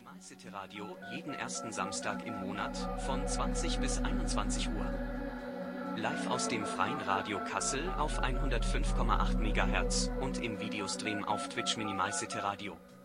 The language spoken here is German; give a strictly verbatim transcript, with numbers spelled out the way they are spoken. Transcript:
MyCity Radio jeden ersten Samstag im Monat von zwanzig bis einundzwanzig Uhr. Live aus dem Freien Radio Kassel auf hundertfünf Komma acht Megahertz und im Videostream auf Twitch Mini MyCity Radio.